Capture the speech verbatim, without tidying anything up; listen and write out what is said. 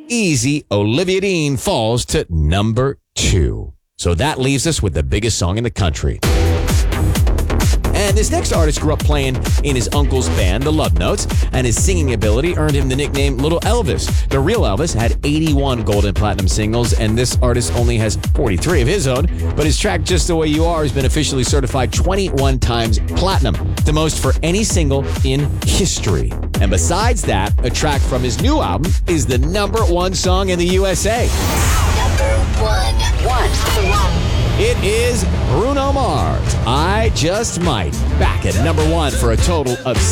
easy. Olivia Dean falls to number two. So that leaves us with the biggest song in the country. And this next artist grew up playing in his uncle's band, the Love Notes, and his singing ability earned him the nickname Little Elvis. The real Elvis had eighty-one gold and platinum singles, and this artist only has forty-three of his own, but his track Just the Way You Are has been officially certified twenty-one times platinum, the most for any single in history. And besides that, a track from his new album is the number one song in the U S A. Number one. One. It is Bruno Mars, I Just Might, back at number one for a total of